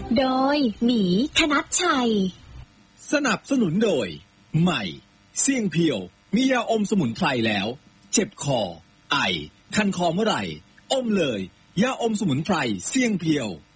โดยหมีธนัชชัยสนับสนุนโดยใหม่เสี่ยงเพียวมียาอมสมุนไพรแล้วเจ็บคอไอคันคอเมื่อไหร่อมเลยยาอมสมุนไพรเสี่ยงเพียว